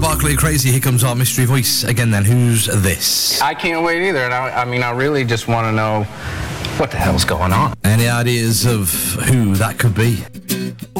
Barkley, Crazy. Here comes our mystery voice again then. Who's this? I can't wait either. And I really just want to know what the hell's going on. Any ideas of who that could be?